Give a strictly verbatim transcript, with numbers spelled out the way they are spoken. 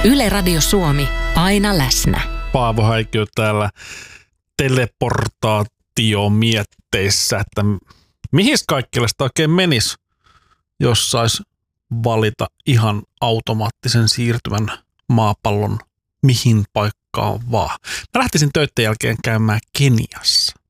Yle Radio Suomi, aina läsnä. Paavo Häikiö täällä teleportaatiomietteissä, että mihin kaikille sitä oikein menisi, jos sais valita ihan automaattisen siirtymän maapallon mihin paikkaan vaan. Mä lähtisin töiden jälkeen käymään Keniassa.